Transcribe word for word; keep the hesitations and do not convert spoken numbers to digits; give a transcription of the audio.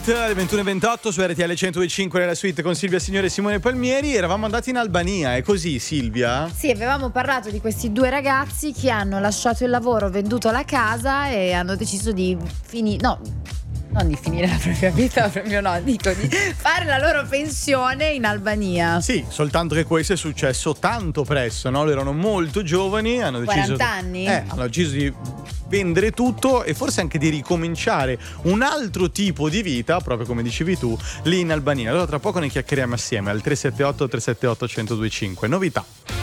Night alle ventuno e ventotto su R T L centodue e cinque nella suite con Silvia Signore e Simone Palmieri. Eravamo andati in Albania, è così, Silvia? Sì, avevamo parlato di questi due ragazzi che hanno lasciato il lavoro, venduto la casa e hanno deciso di finire, no, non di finire la propria vita, proprio no, dico di fare la loro pensione in Albania. Sì, soltanto che questo è successo tanto presto, no? Loro erano molto giovani, hanno deciso quaranta anni? Eh, hanno deciso di vendere tutto e forse anche di ricominciare un altro tipo di vita, proprio come dicevi tu, lì in Albania. Allora tra poco ne chiacchieriamo assieme al tre sette otto tre sette otto uno zero due cinque. Novità.